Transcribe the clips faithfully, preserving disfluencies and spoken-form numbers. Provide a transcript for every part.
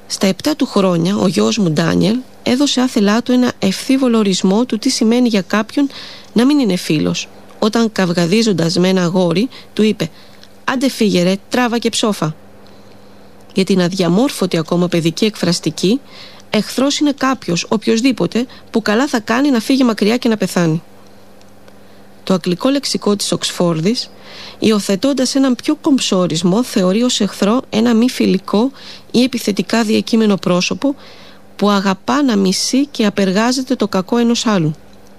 Στα επτά του χρόνια ο γιος μου Ντάνιελ έδωσε άθελά του ένα ευθύβολο ορισμό του τι σημαίνει για κάποιον να μην είναι φίλος, όταν καυγαδίζοντας με ένα αγόρι του είπε «Άντε φύγε ρε, τράβα και ψόφα». Για την αδιαμόρφωτη ακόμα παιδική εκφραστική, εχθρός είναι κάποιος, οποιοσδήποτε, που καλά θα κάνει να φύγει μακριά και να πεθάνει. Το αγγλικό λεξικό της Οξφόρδης, υιοθετώντας έναν πιο κομψό ορισμό, θεωρεί ως εχθρό ένα μη φιλικό ή επιθετικά διακείμενο πρόσωπο που αγαπά να μισεί και απεργάζεται το κακό ενός άλλου.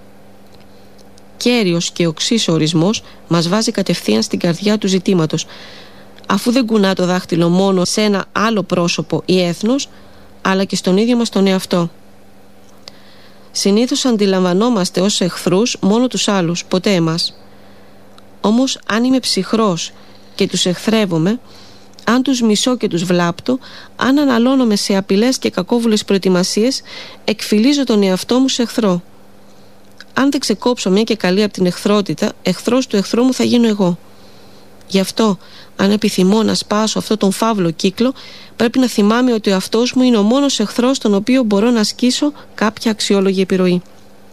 Κέριος και οξύς ορισμός μας βάζει κατευθείαν στην καρδιά του ζητήματος, αφού δεν κουνά το δάχτυλο μόνο σε ένα άλλο πρόσωπο ή έθνος, αλλά και στον ίδιο μας τον εαυτό. Συνήθως αντιλαμβανόμαστε ως εχθρούς μόνο τους άλλους, ποτέ εμάς. Όμως αν είμαι ψυχρός και τους εχθρεύομαι, αν τους μισώ και τους βλάπτω, αν αναλώνομαι σε απειλές και κακόβουλες προετοιμασίες, εκφυλίζω τον εαυτό μου σε εχθρό. Αν δεν ξεκόψω μια και καλή από την εχθρότητα, εχθρός του εχθρού μου θα γίνω εγώ. Γι' αυτό, αν επιθυμώ να σπάσω αυτό τον φαύλο κύκλο, πρέπει να θυμάμαι ότι ο εαυτός μου είναι ο μόνος εχθρός στον οποίο μπορώ να ασκήσω κάποια αξιόλογη επιρροή.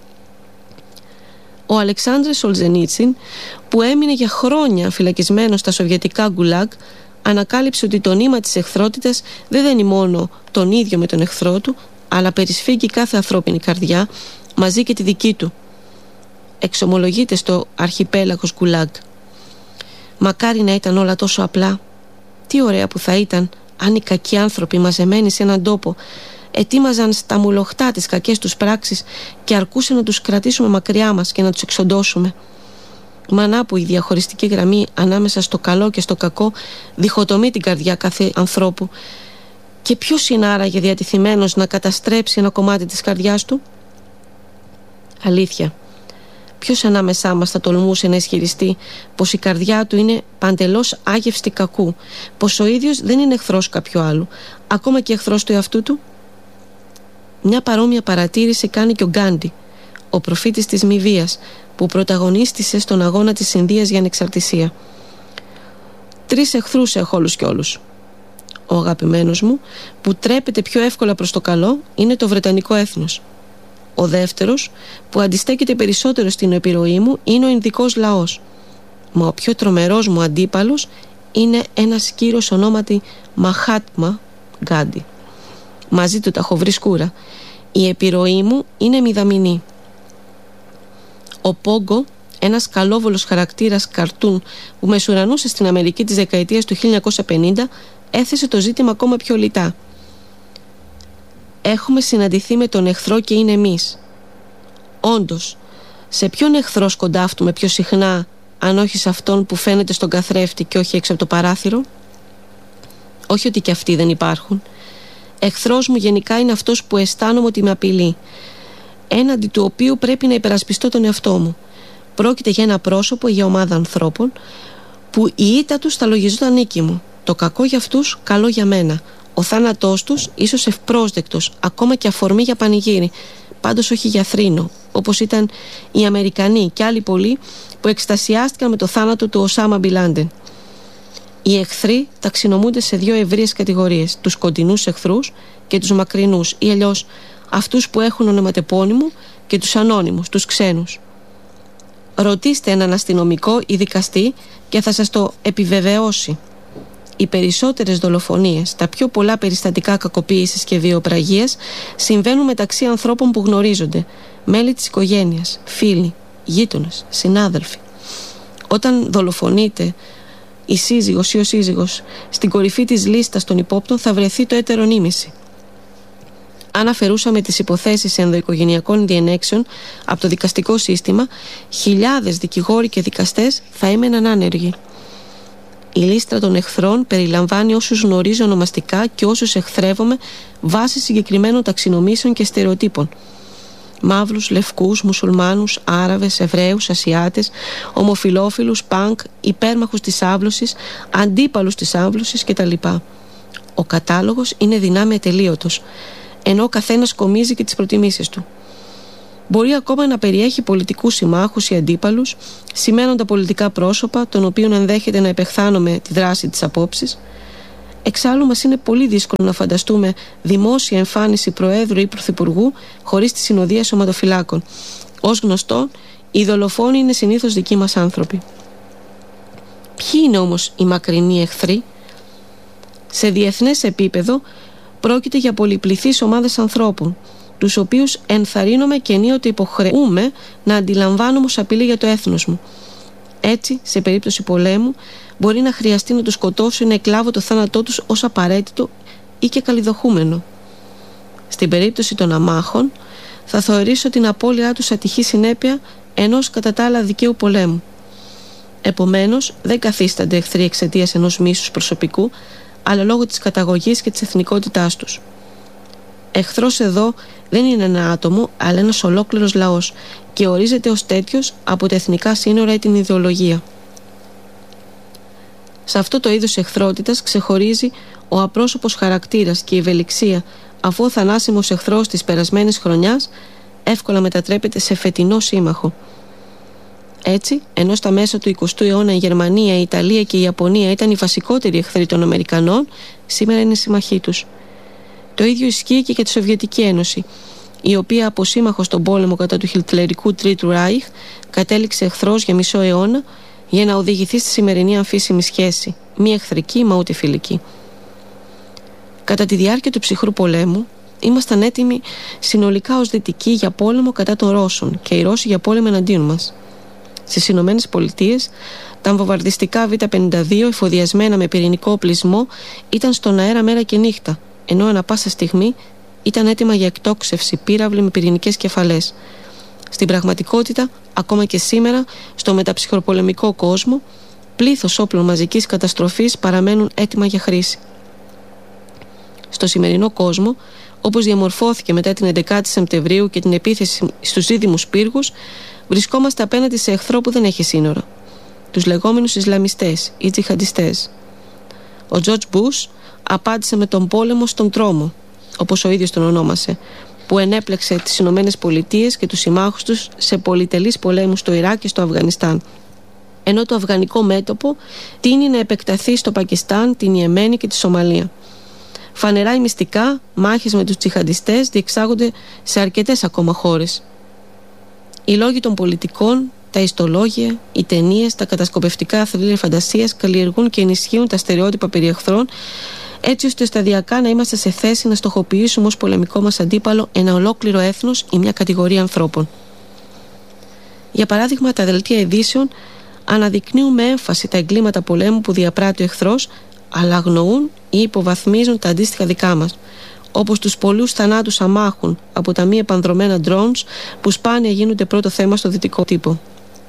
Ο Αλεξάνδρε Σολζενίτσιν, που έμεινε για χρόνια φυλακισμένος στα σοβιετικά γκουλάγ, ανακάλυψε ότι το νήμα της εχθρότητας δεν δένει μόνο τον ίδιο με τον εχθρό του, αλλά περισφίγγει κάθε ανθρώπινη καρδιά, μαζί και τη δική του. Εξομολογείται στο αρχιπέλαγος γκουλάγ. Μακάρι να ήταν όλα τόσο απλά. Τι ωραία που θα ήταν αν οι κακοί άνθρωποι μαζεμένοι σε έναν τόπο ετοίμαζαν στα μουλοχτά τις κακές τους πράξεις και αρκούσε να τους κρατήσουμε μακριά μας και να τους εξοντώσουμε. Μα να που η διαχωριστική γραμμή ανάμεσα στο καλό και στο κακό διχοτομεί την καρδιά κάθε ανθρώπου. Και ποιος είναι άραγε διατηθειμένος να καταστρέψει ένα κομμάτι της καρδιάς του? Αλήθεια, ποιος ανάμεσά μας θα τολμούσε να ισχυριστεί πως η καρδιά του είναι παντελώς άγευστη κακού, πως ο ίδιος δεν είναι εχθρός κάποιου άλλου, ακόμα και εχθρός του εαυτού του? Μια παρόμοια παρατήρηση κάνει και ο Γκάντι, ο προφήτης της μη βίας, που πρωταγωνίστησε στον αγώνα της Ινδίας για ανεξαρτησία. Τρεις εχθρούς έχω όλους κι όλους. Ο αγαπημένος μου, που τρέπεται πιο εύκολα προς το καλό, είναι το βρετανικό έθνος. Ο δεύτερος, που αντιστέκεται περισσότερο στην επιρροή μου, είναι ο Ινδικός λαός. Μα ο πιο τρομερός μου αντίπαλος είναι ένας κύριος ονόματι Μαχάτμα Γκάντι. Μαζί του τα έχω βρει σκούρα. Η επιρροή μου είναι μηδαμινή. Ο Πόγκο, ένας καλόβολος χαρακτήρας καρτούν που μεσουρανούσε στην Αμερική της δεκαετίας του χίλια εννιακόσια πενήντα, έθεσε το ζήτημα ακόμα πιο λιτά. Έχουμε συναντηθεί με τον εχθρό και είναι εμείς. Όντως, σε ποιον εχθρό σκοντάφτουμε πιο συχνά, αν όχι σε αυτόν που φαίνεται στον καθρέφτη και όχι έξω από το παράθυρο? Όχι ότι και αυτοί δεν υπάρχουν. Εχθρός μου γενικά είναι αυτός που αισθάνομαι ότι με απειλεί, έναντι του οποίου πρέπει να υπερασπιστώ τον εαυτό μου. Πρόκειται για ένα πρόσωπο ή για ομάδα ανθρώπων που η ήττα τους θα λογιζόταν νίκη μου. Το κακό για αυτούς, καλό για μένα. Ο θάνατός τους ίσως ευπρόσδεκτος, ακόμα και αφορμή για πανηγύρι, πάντως όχι για θρήνο, όπως ήταν οι Αμερικανοί και άλλοι πολλοί που εκστασιάστηκαν με το θάνατο του Οσάμα Μπιν Λάντεν. Οι εχθροί ταξινομούνται σε δύο ευρείες κατηγορίες, τους κοντινούς εχθρούς και τους μακρινούς, ή αλλιώς αυτούς που έχουν ονοματεπώνυμο και τους ανώνυμους, τους ξένους. Ρωτήστε έναν αστυνομικό ή δικαστή και θα σας το επιβεβαιώσει. Οι περισσότερες δολοφονίες, τα πιο πολλά περιστατικά κακοποίησης και βιοπραγίας συμβαίνουν μεταξύ ανθρώπων που γνωρίζονται, μέλη της οικογένειας, φίλοι, γείτονες, συνάδελφοι. Όταν δολοφονείται η σύζυγος ή ο σύζυγος, στην κορυφή της λίστας των υπόπτων θα βρεθεί το έτερο νήμιση. Αν αφαιρούσαμε τις υποθέσεις ενδοοικογενειακών διενέξεων από το δικαστικό σύστημα, χιλιάδες δικηγόροι και δικαστές θα έμεναν άνεργοι. Η λίστα των εχθρών περιλαμβάνει όσους γνωρίζω ονομαστικά και όσους εχθρεύομαι βάσει συγκεκριμένων ταξινομήσεων και στερεοτύπων. Μαύρους, λευκούς, μουσουλμάνους, Άραβες, Εβραίους, Ασιάτες, ομοφυλόφιλους, πανκ, υπέρμαχους της άμβλωσης, αντίπαλους της άμβλωσης κτλ. Ο κατάλογος είναι δυνάμει ατελείωτος, ενώ ο καθένας κομίζει και τις προτιμήσεις του. Μπορεί ακόμα να περιέχει πολιτικούς συμμάχους ή αντίπαλους, σημαίνοντα πολιτικά πρόσωπα, των οποίων ενδέχεται να επεχθάνομαι τη δράση της απόψης. Εξάλλου, μας είναι πολύ δύσκολο να φανταστούμε δημόσια εμφάνιση Προέδρου ή Πρωθυπουργού χωρίς τη συνοδεία σωματοφυλάκων. Ως γνωστό, οι δολοφόνοι είναι συνήθως δικοί μας άνθρωποι. Ποιοι είναι όμως οι μακρινοί εχθροί? Σε διεθνές επίπεδο πρόκειται για πολυπληθείς ομάδες ανθρώπων, τους οποίους ενθαρρύνομαι και ενίοτε υποχρεούμε να αντιλαμβάνομαι ως απειλή για το έθνος μου. Έτσι, σε περίπτωση πολέμου, μπορεί να χρειαστεί να τους σκοτώσω ή να εκλάβω το θάνατό τους ως απαραίτητο ή και καλιδοχούμενο. Στην περίπτωση των αμάχων, θα θεωρήσω την απώλειά τους ατυχή συνέπεια ενός κατά τα άλλα δικαίου πολέμου. Επομένως, δεν καθίστανται εχθροί εξαιτίας ενός μίσους προσωπικού, αλλά λόγω της καταγωγής και της εθνικότητάς τους. Εχθρός εδώ δεν είναι ένα άτομο, αλλά ένας ολόκληρος λαός και ορίζεται ως τέτοιος από τα εθνικά σύνορα ή την ιδεολογία. Σε αυτό το είδος εχθρότητας ξεχωρίζει ο απρόσωπος χαρακτήρας και η ευελιξία, αφού ο θανάσιμος εχθρός της περασμένης χρονιάς εύκολα μετατρέπεται σε φετινό σύμμαχο. Έτσι, ενώ στα μέσα του εικοστού αιώνα η Γερμανία, η Ιταλία και η Ιαπωνία ήταν οι βασικότεροι εχθροί των Αμερικανών, σήμερα είναι συμμαχοί τους. Το ίδιο ισχύει και για τη Σοβιετική Ένωση, η οποία από σύμμαχο στον πόλεμο κατά του χιτλερικού Τρίτου Ράιχ κατέληξε εχθρός για μισό αιώνα για να οδηγηθεί στη σημερινή αμφίσιμη σχέση, μη εχθρική μα ούτε φιλική. Κατά τη διάρκεια του ψυχρού πολέμου, ήμασταν έτοιμοι συνολικά ως Δυτικοί για πόλεμο κατά των Ρώσων και οι Ρώσοι για πόλεμο εναντίον μας. Στις Ηνωμένες Πολιτείες, τα βομβαρδιστικά βι πενήντα δύο εφοδιασμένα με πυρηνικό οπλισμό ήταν στον αέρα μέρα και νύχτα, ενώ ανά πάσα στιγμή ήταν έτοιμα για εκτόξευση πύραυλοι με πυρηνικές κεφαλές. Στην πραγματικότητα, ακόμα και σήμερα, στο μεταψυχροπολεμικό κόσμο, πλήθος όπλων μαζικής καταστροφής παραμένουν έτοιμα για χρήση. Στο σημερινό κόσμο, όπως διαμορφώθηκε μετά την έντεκα Σεπτεμβρίου και την επίθεση στους δίδυμους πύργους, βρισκόμαστε απέναντι σε εχθρό που δεν έχει σύνορα. Τους λεγόμενους Ισλαμιστές ή τζιχαντιστές. Ο Τζορτζ Μπούς απάντησε με τον πόλεμο στον τρόμο, όπως ο ίδιος τον ονόμασε, που ενέπλεξε τις Ηνωμένες Πολιτείες και τους συμμάχους τους σε πολυτελείς πολέμους στο Ιράκ και στο Αφγανιστάν. Ενώ το αφγανικό μέτωπο τείνει να επεκταθεί στο Πακιστάν, την Ιεμένη και τη Σομαλία. Φανερά ή μυστικά, μάχες με τους τζιχαντιστές διεξάγονται σε αρκετές ακόμα χώρες. Οι λόγοι των πολιτικών, τα ιστολόγια, οι ταινίες, τα κατασκοπευτικά θρίλερ φαντασίας καλλιεργούν και ενισχύουν τα στερεότυπα περί εχθρών, έτσι ώστε σταδιακά να είμαστε σε θέση να στοχοποιήσουμε ως πολεμικό μας αντίπαλο ένα ολόκληρο έθνος ή μια κατηγορία ανθρώπων. Για παράδειγμα, τα δελτία ειδήσεων αναδεικνύουν με έμφαση τα εγκλήματα πολέμου που διαπράττει ο εχθρός, αλλά αγνοούν ή υποβαθμίζουν τα αντίστοιχα δικά μας, όπως τους πολλούς θανάτους αμάχων από τα μη επανδρομένα drones που σπάνια γίνονται πρώτο θέμα στο δυτικό τύπο.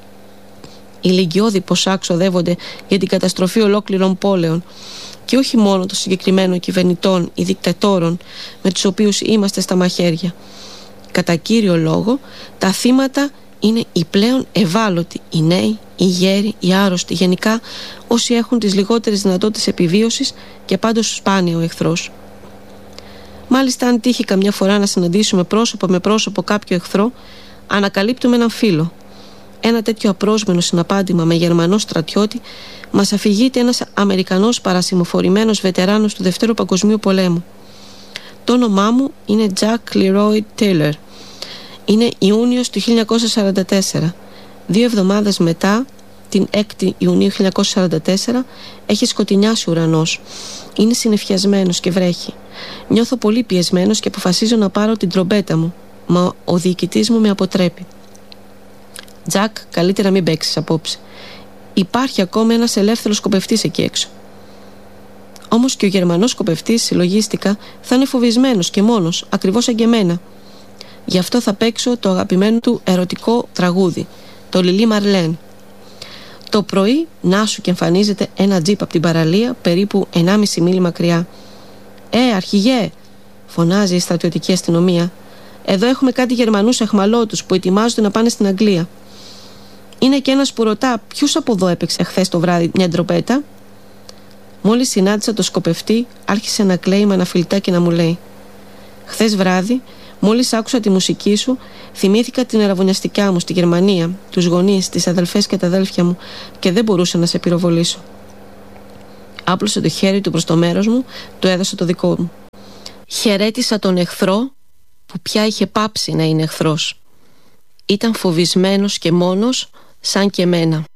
Οι λυγκιώδη ποσά ξοδεύονται για την καταστροφή ολόκληρων πόλεων και όχι μόνο των συγκεκριμένων κυβερνητών ή δικτατόρων με τους οποίους είμαστε στα μαχαίρια. Κατά κύριο λόγο, τα θύματα είναι οι πλέον ευάλωτοι, οι νέοι, οι γέροι, οι άρρωστοι, γενικά όσοι έχουν τις λιγότερες δυνατότητες επιβίωσης και πάντως σπάνια ο εχθρός. Μάλιστα, αν τύχει καμιά φορά να συναντήσουμε πρόσωπο με πρόσωπο κάποιο εχθρό, ανακαλύπτουμε έναν φίλο. Ένα τέτοιο απρόσμενο συναπάντημα με Γερμανό στρατιώτη μας αφηγείται ένας Αμερικανός παρασημοφορημένος βετεράνος του Δευτέρου Παγκοσμίου Πολέμου. Το όνομά μου είναι Jack Leroy Taylor. Είναι Ιούνιος του χίλια εννιακόσια σαράντα τέσσερα. Δύο εβδομάδες μετά, την έκτη Ιουνίου χίλια εννιακόσια σαράντα τέσσερα, έχει σκοτεινιάσει ο ουρανός. Είναι συννεφιασμένος και βρέχει. Νιώθω πολύ πιεσμένος και αποφασίζω να πάρω την τρομπέτα μου, μα ο διοικητής μου με αποτρέπει. Τζακ, καλύτερα μην παίξεις απόψε. Υπάρχει ακόμα ένας ελεύθερος σκοπευτής εκεί έξω. Όμως και ο Γερμανός σκοπευτής, συλλογίστηκα, θα είναι φοβισμένος και μόνος, ακριβώς σαν και εμένα. Γι' αυτό θα παίξω το αγαπημένο του ερωτικό τραγούδι, το Λιλί Μαρλέν. Το πρωί, να σου και εμφανίζεται ένα τζιπ από την παραλία, περίπου ενάμιση μίλι μακριά. «Ε, αρχηγέ», φωνάζει η στρατιωτική αστυνομία. «Εδώ έχουμε κάτι Γερμανούς αχμαλώτους που ετοιμάζονται να πάνε στην Αγγλία». Είναι και ένας που ρωτά ποιος από εδώ έπαιξε χθες το βράδυ μια ντροπέτα. Μόλις συνάντησα το σκοπευτή, άρχισε να κλαίει με αναφιλητά και να μου λέει: «Χθες βράδυ, μόλις άκουσα τη μουσική σου, θυμήθηκα την αραβωνιαστικιά μου στη Γερμανία, τους γονείς, τις αδελφές και τα αδέλφια μου και δεν μπορούσα να σε πυροβολήσω». Άπλωσε το χέρι του προς το μέρος μου, του έδωσε το δικό μου. Χαιρέτησα τον εχθρό που πια είχε πάψει να είναι εχθρός. Ήταν φοβισμένος και μόνος σαν και εμένα.